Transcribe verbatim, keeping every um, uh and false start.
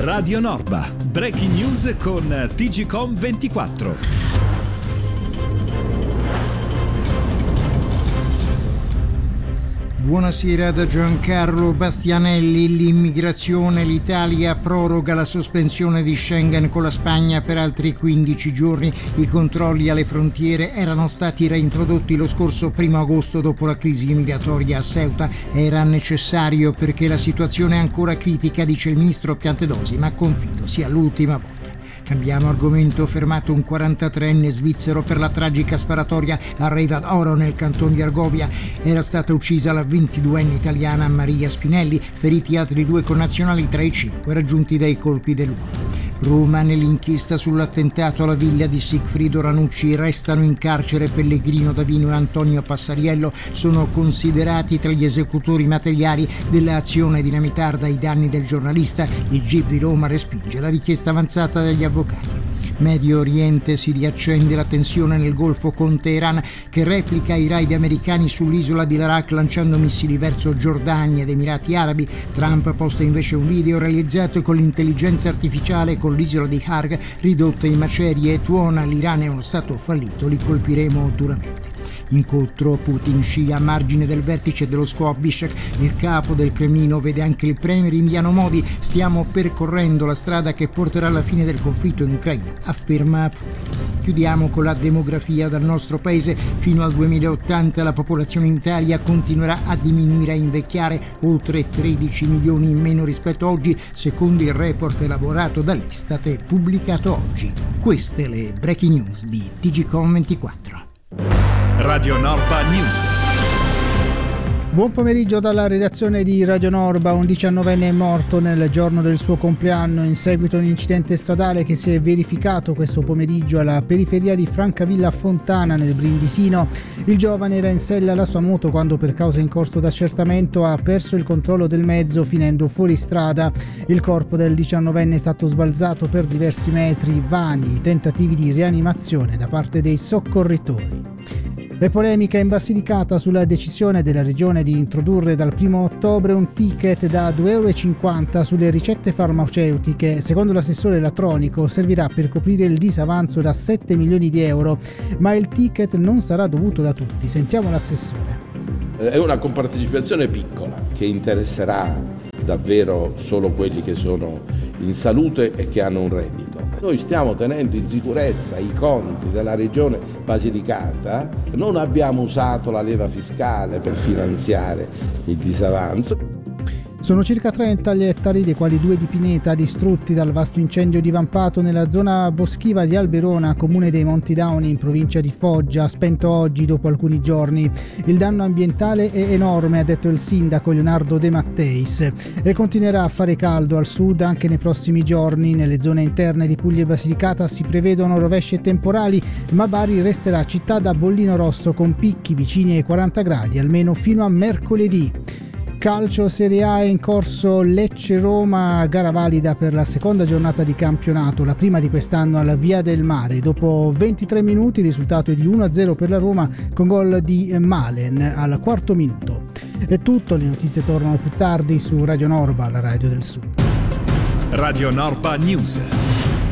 Radio Norba, breaking news con T G Com ventiquattro. Buonasera da Giancarlo Bastianelli. L'immigrazione, l'Italia proroga la sospensione di Schengen con la Spagna per altri quindici giorni. I controlli alle frontiere erano stati reintrodotti lo scorso primo agosto dopo la crisi migratoria a Ceuta. Era necessario perché la situazione è ancora critica, dice il ministro Piantedosi, ma confido sia l'ultima volta. Cambiamo argomento. Fermato un quarantatreenne svizzero per la tragica sparatoria a Riva d'Oro nel canton di Argovia. Era stata uccisa la ventiduenne italiana Maria Spinelli, feriti altri due connazionali tra i cinque raggiunti dai colpi dell'uomo. Roma, nell'inchiesta sull'attentato alla villa di Sigfrido Ranucci restano in carcere Pellegrino Davino e Antonio Passariello. Sono considerati tra gli esecutori materiali dell'azione dinamitarda ai danni del giornalista. Il G I P di Roma respinge la richiesta avanzata dagli avvocati. Medio Oriente, si riaccende la tensione nel Golfo con Teheran che replica i raid americani sull'isola di Larak lanciando missili verso Giordania ed Emirati Arabi. Trump posta invece un video realizzato con l'intelligenza artificiale con l'isola di Harg ridotta in macerie e tuona: l'Iran è uno stato fallito, li colpiremo duramente. Incontro Putin-Xi a margine del vertice dello S C O a Bishkek. Il capo del Cremlino vede anche il premier indiano Modi. Stiamo percorrendo la strada che porterà alla fine del conflitto in Ucraina, afferma Putin. Chiudiamo con la demografia del nostro paese. Fino al duemilaottanta la popolazione in Italia continuerà a diminuire e invecchiare, oltre tredici milioni in meno rispetto a oggi, secondo il report elaborato dall'Istat e pubblicato oggi. Queste le breaking news di T G Com ventiquattro. Radio Norba News. Buon pomeriggio dalla redazione di Radio Norba. Un diciannovenne è morto nel giorno del suo compleanno in seguito a un incidente stradale che si è verificato questo pomeriggio alla periferia di Francavilla Fontana nel Brindisino. Il giovane era in sella alla sua moto quando, per causa in corso d'accertamento, ha perso il controllo del mezzo finendo fuori strada. Il corpo del diciannovenne è stato sbalzato per diversi metri, vani tentativi di rianimazione da parte dei soccorritori. E polemica in Basilicata sulla decisione della regione di introdurre dal primo ottobre un ticket da due euro e cinquanta sulle ricette farmaceutiche. Secondo l'assessore Latronico servirà per coprire il disavanzo da sette milioni di euro, ma il ticket non sarà dovuto da tutti. Sentiamo l'assessore. È una compartecipazione piccola che interesserà davvero solo quelli che sono in salute e che hanno un reddito. Noi stiamo tenendo in sicurezza i conti della regione Basilicata, non abbiamo usato la leva fiscale per finanziare il disavanzo. Sono circa trenta gli ettari, dei quali due di pineta, distrutti dal vasto incendio divampato nella zona boschiva di Alberona, comune dei Monti Dauni, in provincia di Foggia, spento oggi dopo alcuni giorni. Il danno ambientale è enorme, ha detto il sindaco Leonardo De Matteis, e continuerà a fare caldo al sud anche nei prossimi giorni. Nelle zone interne di Puglia e Basilicata si prevedono rovesce temporali, ma Bari resterà città da bollino rosso con picchi vicini ai quaranta gradi almeno fino a mercoledì. Calcio Serie A, è in corso Lecce-Roma, gara valida per la seconda giornata di campionato, la prima di quest'anno alla Via del Mare. Dopo ventitré minuti il risultato è di uno a zero per la Roma con gol di Malen al quarto minuto. È tutto, le notizie tornano più tardi su Radio Norba, la radio del Sud. Radio Norba News.